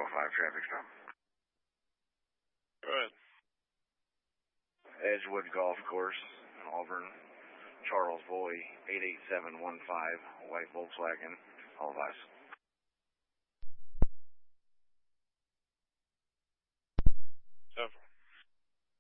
traffic stop. Go ahead. Edgewood Golf Course, Auburn, Charles Boy, 88715, white Volkswagen, all of us.